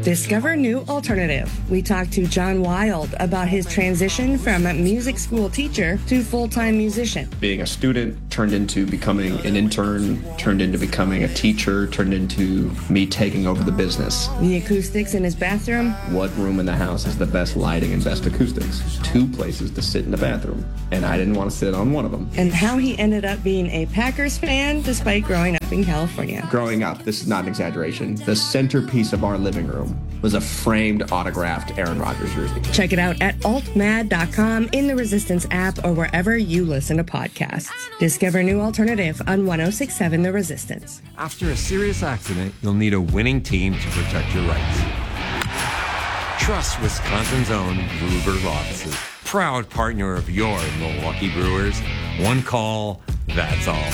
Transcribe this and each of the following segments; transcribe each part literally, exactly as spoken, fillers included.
Discover New Alternative. We talked to John Wild about his transition from a music school teacher to full-time musician. Being a student turned into becoming an intern, turned into becoming a teacher, turned into me taking over the business. The acoustics in his bathroom. What room in the house has the best lighting and best acoustics? Two places to sit in the bathroom, and I didn't want to sit on one of them. And how he ended up being a Packers fan despite growing up in California. Growing up, this is not an exaggeration, the centerpiece of our living room was a framed, autographed Aaron Rodgers jersey. Check it out at alt mad dot com, in the Resistance app, or wherever you listen to podcasts. Discover New Alternative on one oh six point seven The Resistance. After a serious accident, you'll need a winning team to protect your rights. Trust Wisconsin's own Ruger's offices. Proud partner of your Milwaukee Brewers. One call, that's all.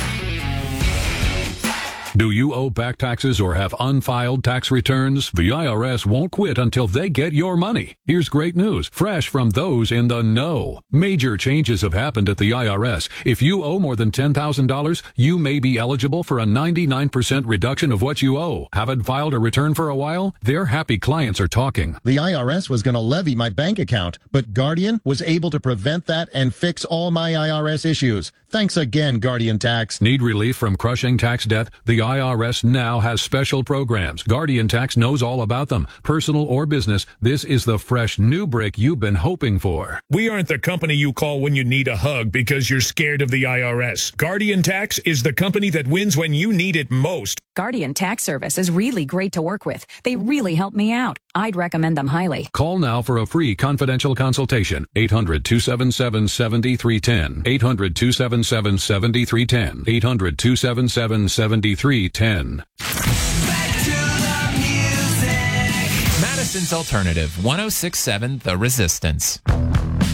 Do you owe back taxes or have unfiled tax returns? The I R S won't quit until they get your money. Here's great news, fresh from those in the know. Major changes have happened at the I R S. If you owe more than ten thousand dollars, you may be eligible for a ninety-nine percent reduction of what you owe. Haven't filed a return for a while? Their happy clients are talking. The I R S was going to levy my bank account, but Guardian was able to prevent that and fix all my I R S issues. Thanks again, Guardian Tax. Need relief from crushing tax debt? The I R S now has special programs. Guardian Tax knows all about them. Personal or business, this is the fresh new brick you've been hoping for. We aren't the company you call when you need a hug because you're scared of the I R S. Guardian Tax is the company that wins when you need it most. Guardian Tax Service is really great to work with. They really help me out. I'd recommend them highly. Call now for a free confidential consultation. eight hundred, two seven seven, seven three one zero. eight hundred, two seven seven, seven three one zero. eight hundred, two seven seven, seven three one zero. Back to the music. Madison's Alternative, one oh six point seven The Resistance.